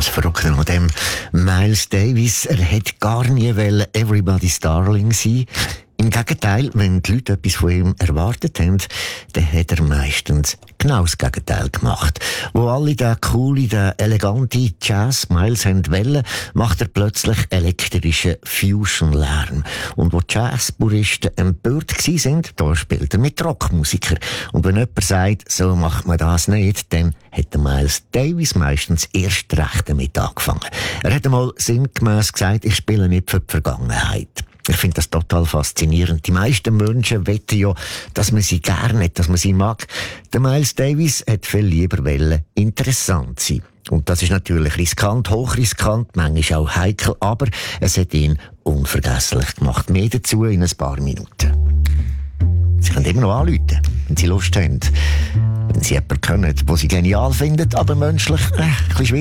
das Verrückte an dem Miles Davis, er hätte gar nie Everybody's Darling sein. Im Gegenteil, wenn die Leute etwas von ihm erwartet haben, dann hat er meistens genau das Gegenteil gemacht. Wo alle den coole, den elegante Jazz Miles wollen, macht er plötzlich elektrischen Fusion-Lärm. Und wo Jazzpuristen empört waren, da spielt er mit Rockmusikern. Und wenn jemand sagt, so macht man das nicht, dann hat der Miles Davis meistens erst recht damit angefangen. Er hat einmal sinngemäss gesagt, ich spiele nicht für die Vergangenheit. Ich finde das total faszinierend. Die meisten Menschen wetten ja, dass man sie gerne hat, dass man sie mag. Der Miles Davis hat viel lieber interessant sein. Und das ist natürlich riskant, hochriskant, manchmal auch heikel, aber es hat ihn unvergesslich gemacht. Mehr dazu in ein paar Minuten. Sie können immer noch anrufen, wenn Sie Lust haben. Wenn Sie jemanden kennen, den Sie genial finden, aber menschlich ein bisschen schwierig.